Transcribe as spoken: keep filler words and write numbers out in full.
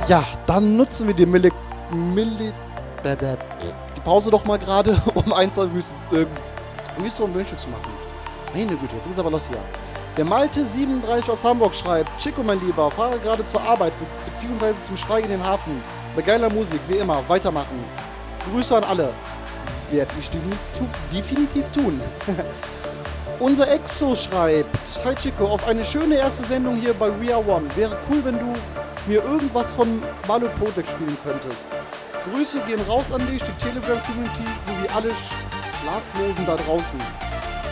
Ja, dann nutzen wir die Milli... Milli... die Pause doch mal gerade, um ein, zwei Grüße, äh, Grüße und Wünsche zu machen. Meine Güte, jetzt geht's aber los hier. Der Malte siebenunddreißig aus Hamburg schreibt: Chico, mein Lieber, fahre gerade zur Arbeit be beziehungsweise zum Schreig in den Hafen. Bei geiler Musik, wie immer, weitermachen. Grüße an alle. Werd ich definitiv tun. Unser Exo schreibt: Hi Chico, auf eine schöne erste Sendung hier bei We Are One. Wäre cool, wenn du mir irgendwas von Mario Project spielen könntest. Grüße gehen raus an dich, die Telegram-Community sowie alle Schlaflosen da draußen.